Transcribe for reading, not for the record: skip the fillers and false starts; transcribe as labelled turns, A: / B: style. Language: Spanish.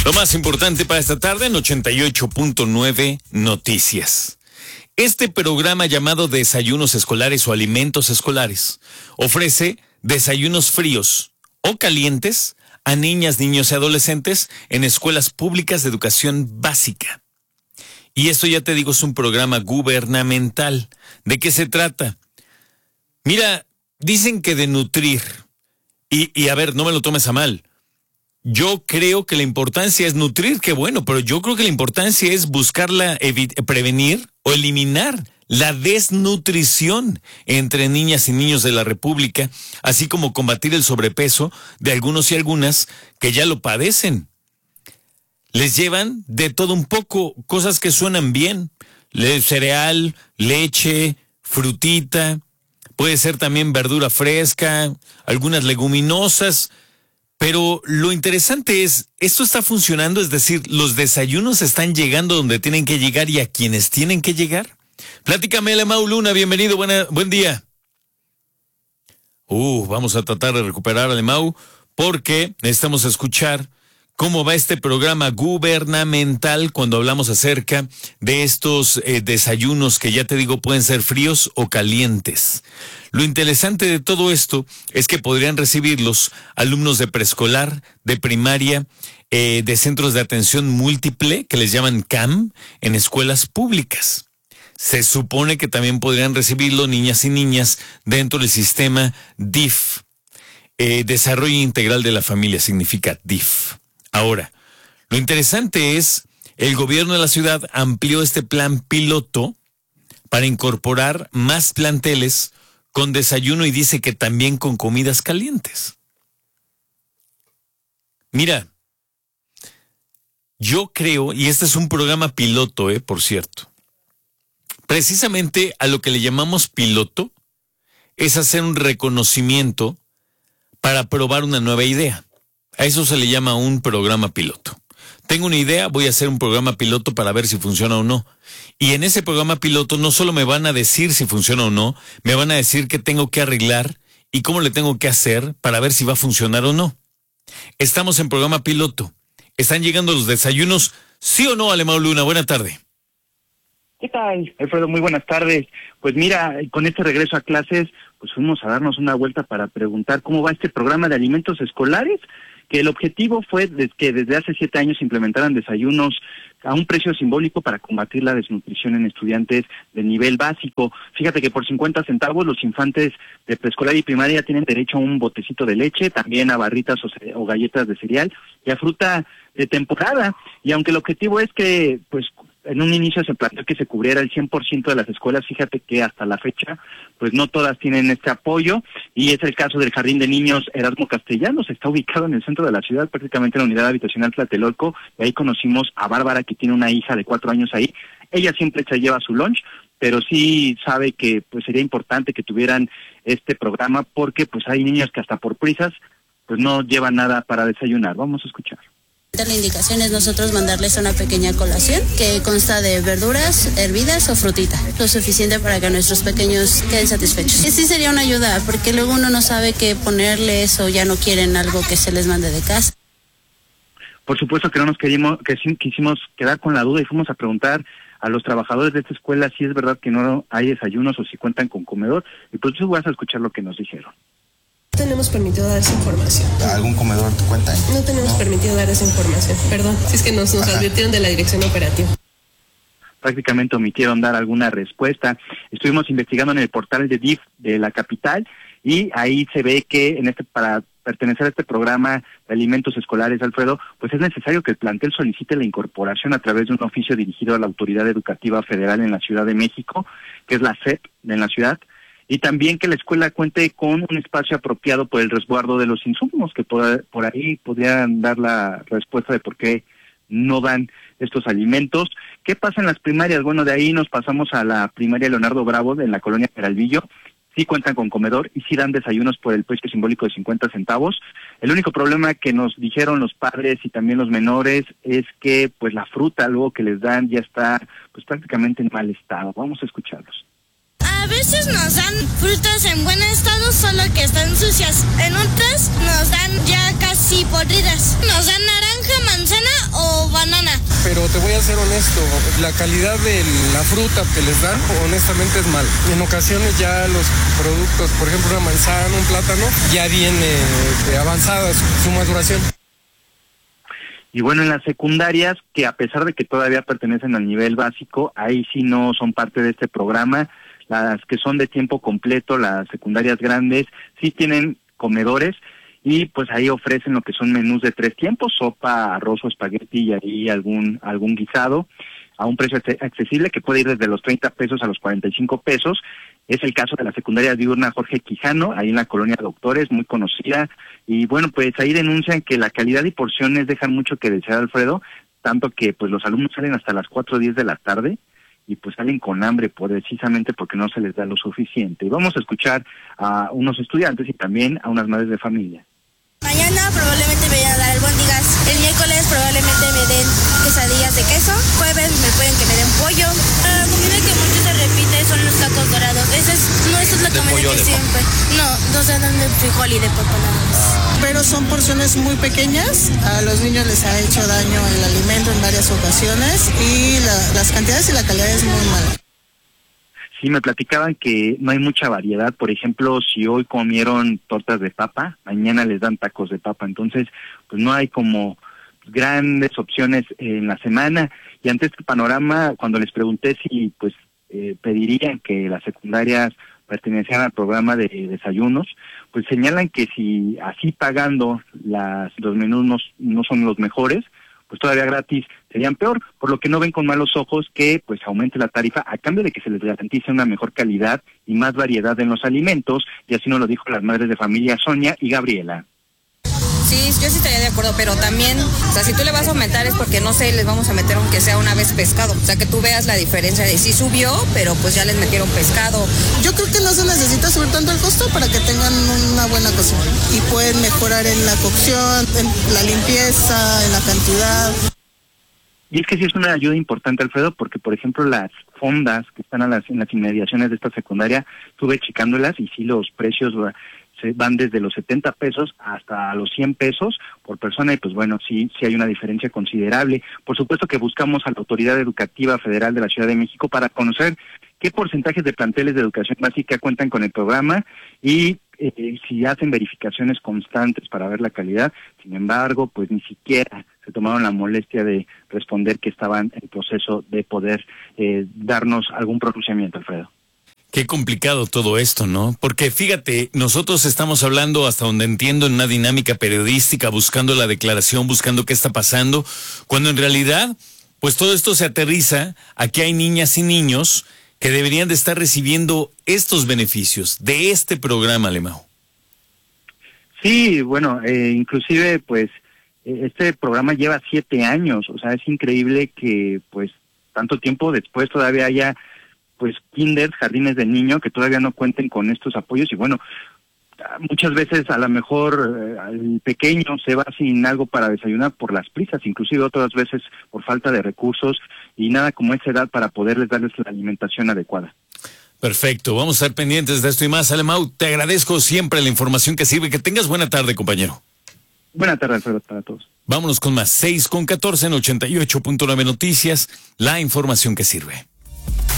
A: Lo más importante para esta tarde en 88.9 Noticias. Este programa llamado Desayunos Escolares o Alimentos Escolares ofrece desayunos fríos o calientes a niñas, niños y adolescentes en escuelas públicas de educación básica. Y esto, ya te digo, es un programa gubernamental. ¿De qué se trata? Mira, dicen que de nutrir. Y a ver, no me lo tomes a mal. Yo creo que la importancia es nutrir, qué bueno, pero yo creo que la importancia es buscarla, prevenir o eliminar la desnutrición entre niñas y niños de la República, así como combatir el sobrepeso de algunos y algunas que ya lo padecen. Les llevan de todo un poco, cosas que suenan bien, cereal, leche, frutita, puede ser también verdura fresca, algunas leguminosas. Pero lo interesante es, esto está funcionando, es decir, los desayunos están llegando donde tienen que llegar y a quienes tienen que llegar. Platícame, Alemão Luna, bienvenido, buen día. Vamos a tratar de recuperar a Alemão porque necesitamos escuchar cómo va este programa gubernamental cuando hablamos acerca de estos desayunos que, ya te digo, pueden ser fríos o calientes. Lo interesante de todo esto es que podrían recibirlos alumnos de preescolar, de primaria, de centros de atención múltiple, que les llaman CAM, en escuelas públicas. Se supone que también podrían recibirlo niñas y niñas dentro del sistema DIF. Desarrollo Integral de la Familia significa DIF. Ahora, lo interesante es, el gobierno de la ciudad amplió este plan piloto para incorporar más planteles con desayuno y dice que también con comidas calientes. Mira, yo creo, y este es un programa piloto, por cierto, precisamente a lo que le llamamos piloto es hacer un reconocimiento para probar una nueva idea. A eso se le llama un programa piloto. Tengo una idea, voy a hacer un programa piloto para ver si funciona o no. Y en ese programa piloto no solo me van a decir si funciona o no, me van a decir qué tengo que arreglar y cómo le tengo que hacer para ver si va a funcionar o no. Estamos en programa piloto. ¿Están llegando los desayunos? ¿Sí o no, Alemão Luna? Buena tarde.
B: ¿Qué tal, Alfredo? Muy buenas tardes. Pues mira, con este regreso a clases, pues fuimos a darnos una vuelta para preguntar cómo va este programa de alimentos escolares, que el objetivo fue que desde hace 7 años se implementaran desayunos a un precio simbólico para combatir la desnutrición en estudiantes de nivel básico. Fíjate que por 50 centavos los infantes de preescolar y primaria tienen derecho a un botecito de leche, también a barritas o galletas de cereal y a fruta de temporada. Y aunque el objetivo es que, pues, en un inicio se planteó que se cubriera el 100% de las escuelas, fíjate que hasta la fecha, pues no todas tienen este apoyo, y es el caso del Jardín de Niños Erasmo Castellanos. Está ubicado en el centro de la ciudad, prácticamente en la unidad habitacional Tlatelolco, y ahí conocimos a Bárbara, que tiene una hija de 4 años ahí. Ella siempre se lleva su lunch, pero sí sabe que pues sería importante que tuvieran este programa, porque pues hay niños que hasta por prisas pues no llevan nada para desayunar. Vamos a escuchar.
C: La indicación es nosotros mandarles una pequeña colación que consta de verduras hervidas o frutita, lo suficiente para que nuestros pequeños queden satisfechos. Y sí sería una ayuda, porque luego uno no sabe qué ponerles o ya no quieren algo que se les mande de casa.
B: Por supuesto que no nos quisimos quedar con la duda y fuimos a preguntar a los trabajadores de esta escuela si es verdad que no hay desayunos o si cuentan con comedor, y pues tú vas a escuchar lo que nos dijeron.
D: No tenemos permitido dar esa información.
E: ¿Algún comedor te cuenta?
D: No tenemos permitido dar esa información, perdón. Si es que nos advirtieron de la dirección operativa.
B: Prácticamente omitieron dar alguna respuesta. Estuvimos investigando en el portal de DIF de la capital y ahí se ve que para pertenecer a este programa de alimentos escolares, Alfredo, pues es necesario que el plantel solicite la incorporación a través de un oficio dirigido a la Autoridad Educativa Federal en la Ciudad de México, que es la SEP en la ciudad, y también que la escuela cuente con un espacio apropiado por el resguardo de los insumos, que por ahí podrían dar la respuesta de por qué no dan estos alimentos. ¿Qué pasa en las primarias? Bueno, de ahí nos pasamos a la primaria Leonardo Bravo, en la colonia Peralvillo. Sí cuentan con comedor y sí dan desayunos por el precio simbólico de 50 centavos. El único problema que nos dijeron los padres y también los menores es que pues la fruta luego que les dan ya está pues prácticamente en mal estado. Vamos a escucharlos.
F: A veces nos dan frutas en buen estado, solo que están sucias. En otras nos dan ya casi podridas. Nos dan naranjas naranja, manzana o banana.
E: Pero te voy a ser honesto, la calidad de la fruta que les dan, honestamente es mala. En ocasiones ya los productos, por ejemplo una manzana, un plátano, ya viene avanzada su maduración.
B: Y bueno, en las secundarias, que a pesar de que todavía pertenecen al nivel básico, ahí sí no son parte de este programa. Las que son de tiempo completo, las secundarias grandes, sí tienen comedores y pues ahí ofrecen lo que son menús de 3 tiempos, sopa, arroz o espagueti y ahí algún guisado a un precio accesible que puede ir desde los 30 pesos a los 45 pesos. Es el caso de la secundaria diurna Jorge Quijano, ahí en la colonia Doctores, muy conocida. Y bueno, pues ahí denuncian que la calidad y porciones dejan mucho que desear, Alfredo, tanto que pues los alumnos salen hasta las 4:10 de la tarde y pues salen con hambre precisamente porque no se les da lo suficiente. Y vamos a escuchar a unos estudiantes y también a unas madres de familia.
F: Mañana probablemente me vayan a dar albóndigas. El miércoles probablemente me den quesadillas de queso. Jueves me pueden que me den pollo. La comida que mucho se repite son los tacos dorados. Eso es la comida que siempre. No se dan de frijol y de papa nada más.
G: Pero son porciones muy pequeñas. A los niños les ha hecho daño el alimento en varias ocasiones y las cantidades y la calidad es muy mala.
B: Sí, me platicaban que no hay mucha variedad. Por ejemplo, si hoy comieron tortas de papa, mañana les dan tacos de papa. Entonces, pues no hay como grandes opciones en la semana. Y ante este panorama, cuando les pregunté si pues pedirían que las secundarias pertenecieran al programa de desayunos, pues señalan que si así pagando los menús no son los mejores, pues todavía gratis serían peor, por lo que no ven con malos ojos que pues aumente la tarifa a cambio de que se les garantice una mejor calidad y más variedad en los alimentos, y así nos lo dijo las madres de familia Sonia y Gabriela.
H: Sí, yo sí estaría de acuerdo, pero también, o sea, si tú le vas a aumentar es porque, no sé, les vamos a meter aunque sea una vez pescado. O sea, que tú veas la diferencia de sí subió, pero pues ya les metieron pescado.
G: Yo creo que no se necesita subir tanto el costo para que tengan una buena cocina. Y pueden mejorar en la cocción, en la limpieza, en la cantidad.
B: Y es que sí es una ayuda importante, Alfredo, porque por ejemplo las fondas que están en las inmediaciones de esta secundaria, estuve checándolas y sí los precios van desde los 70 pesos hasta los 100 pesos por persona y pues bueno, sí hay una diferencia considerable. Por supuesto que buscamos a la Autoridad Educativa Federal de la Ciudad de México para conocer qué porcentajes de planteles de educación básica cuentan con el programa y si hacen verificaciones constantes para ver la calidad. Sin embargo, pues ni siquiera se tomaron la molestia de responder que estaban en proceso de poder darnos algún pronunciamiento, Alfredo.
A: Qué complicado todo esto, ¿no? Porque fíjate, nosotros estamos hablando, hasta donde entiendo, en una dinámica periodística, buscando la declaración, buscando qué está pasando, cuando en realidad, pues todo esto se aterriza a que hay niñas y niños que deberían de estar recibiendo estos beneficios de este programa, Alemão.
B: Sí, bueno, inclusive, pues, este programa lleva 7 años, o sea, es increíble que, pues, tanto tiempo después todavía haya pues kinders, jardines de niño que todavía no cuenten con estos apoyos y bueno, muchas veces a lo mejor el pequeño se va sin algo para desayunar por las prisas, inclusive otras veces por falta de recursos y nada como esa edad para poderles darles la alimentación adecuada.
A: Perfecto, vamos a estar pendientes de esto y más. Alemão, te agradezco siempre la información que sirve. Que tengas buena tarde, compañero.
B: Buena tarde, Alfredo, para todos.
A: Vámonos con más. 6:14 en 88.9 Noticias, la información que sirve.